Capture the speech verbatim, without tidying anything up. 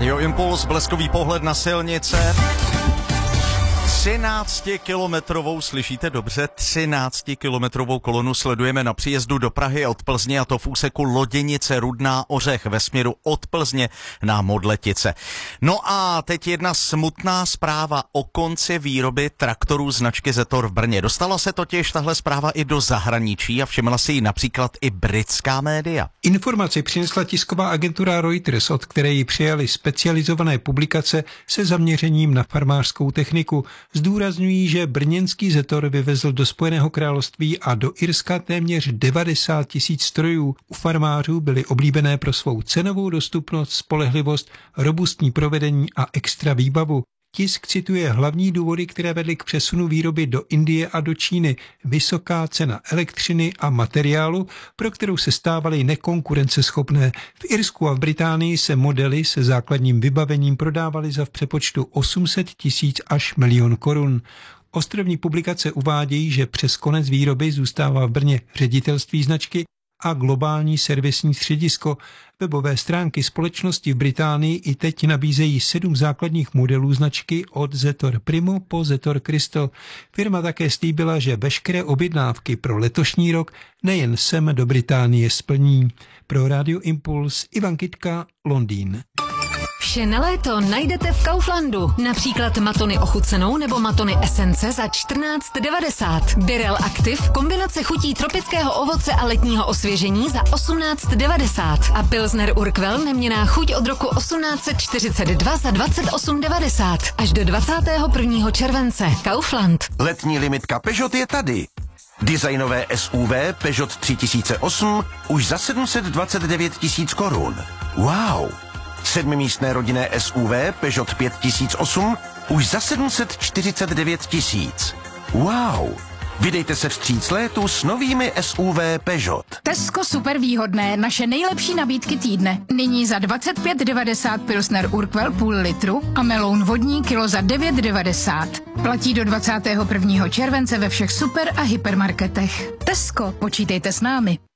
Rádio Impuls, bleskový pohled na silnice. třináctikilometrovou, slyšíte dobře, třináctikilometrovou kolonu sledujeme na příjezdu do Prahy od Plzně, a to v úseku Loděnice Rudná Ořech ve směru od Plzně na Modletice. No a teď jedna smutná zpráva o konci výroby traktorů značky Zetor v Brně. Dostala se totiž tahle zpráva i do zahraničí a všimla si ji například i britská média. Informaci přinesla tisková agentura Reuters, od které ji přijali specializované publikace se zaměřením na farmářskou techniku. Zdůrazňují, že brněnský Zetor vyvezl do Spojeného království a do Irska téměř devadesát tisíc strojů. U farmářů byly oblíbené pro svou cenovou dostupnost, spolehlivost, robustní provedení a extra výbavu. Tisk cituje hlavní důvody, které vedly k přesunu výroby do Indie a do Číny. Vysoká cena elektřiny a materiálu, pro kterou se stávaly nekonkurenceschopné. V Irsku a v Británii se modely se základním vybavením prodávaly za v přepočtu osm set tisíc až milion korun. Ostrovní publikace uvádějí, že přes konec výroby zůstává v Brně ředitelství značky a globální servisní středisko. Webové stránky společnosti v Británii i teď nabízejí sedm základních modelů značky od Zetor Primo po Zetor Crystal. Firma také slíbila, že veškeré objednávky pro letošní rok nejen sem do Británie splní. Pro Radio Impuls Ivan Kytka, Londýn. Vše na léto najdete v Kauflandu. Například matony ochucenou nebo matony esence za čtrnáct devadesát. Birel Active, kombinace chutí tropického ovoce a letního osvěžení za osmnáct devadesát. A Pilsner Urquell, neměnná chuť od roku osmnáct set čtyřicet dva za dvacet osm devadesát. Až do dvacátého prvního července. Kaufland. Letní limitka Peugeot je tady. Designové S U V Peugeot tři tisíce osm už za sedm set dvacet devět tisíc korun. Wow! Sedmimístné rodinné S U V Peugeot pět tisíc osm už za sedm set čtyřicet devět tisíc. Wow! Vydejte se vstříc létu s novými S U V Peugeot. Tesco super výhodné, naše nejlepší nabídky týdne. Nyní za dvacet pět devadesát Pilsner Urquell půl litru a meloun vodní kilo za devět devadesát. Platí do dvacátého prvního července ve všech super a hypermarketech. Tesco, počítejte s námi.